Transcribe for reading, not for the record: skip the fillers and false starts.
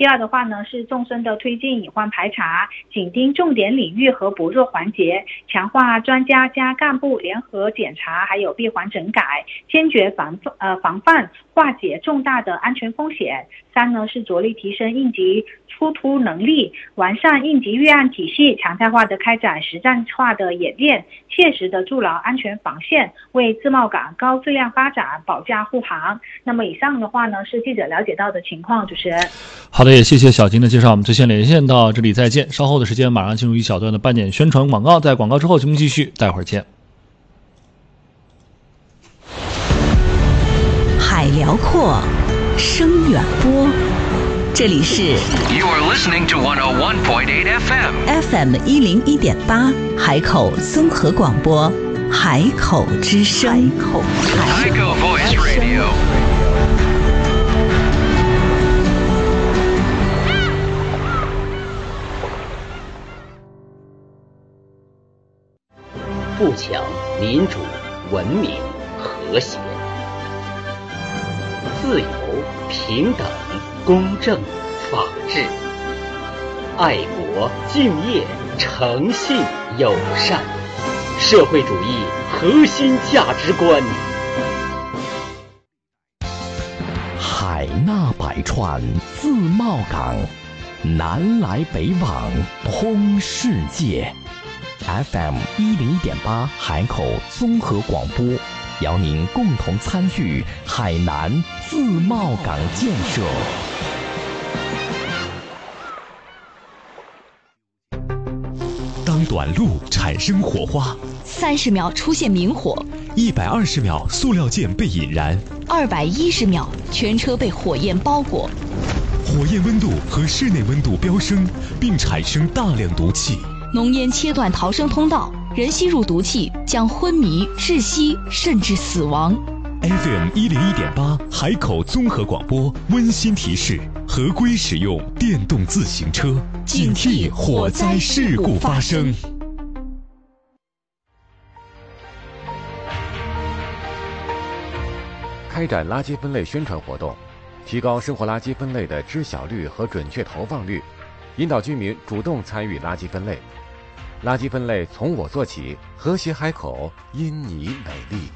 第二的话呢，是纵深的推进隐患排查，紧盯重点领域和薄弱环节，强化专家加干部联合检查，还有闭环整改，坚决防范化解重大的安全风险。三呢，是着力提升应急出突能力，完善应急预案体系，常态化的开展实战化的演练，切实的筑牢安全防线，为自贸港高质量发展保驾护航。那么以上的话呢，是记者了解到的情况。主持人， 好的，也谢谢小金的介绍。我们就先连线到这里，再见。稍后的时间马上进入一小段的半点宣传广告，在广告之后节目继续，待会儿见。 海辽阔，声远播，这里是 You are listening to 101.8 FM 101.8海口综合广播，海口之声。 海口 Voice Radio。 富强、民主、文明、和谐。自由、平等、公正、法治，爱国、敬业、诚信、友善，社会主义核心价值观。 海纳百川，自贸港，南来北往，通世界。FM 101.8海口综合广播，邀您共同参与海南自贸港建设。 当短路产生火花 ，30秒出现明火 ，120秒塑料件被引燃 ，210秒全车被火焰包裹， 火焰温度和室内温度飙升，并产生大量毒气。 浓烟切断逃生通道，人吸入毒气将昏迷、窒息甚至死亡。 FM 101.8海口综合广播温馨提示：合规使用电动自行车，警惕火灾事故发生。 开展垃圾分类宣传活动，提高生活垃圾分类的知晓率和准确投放率，引导居民主动参与垃圾分类。垃圾分类从我做起，和谐海口因你美丽。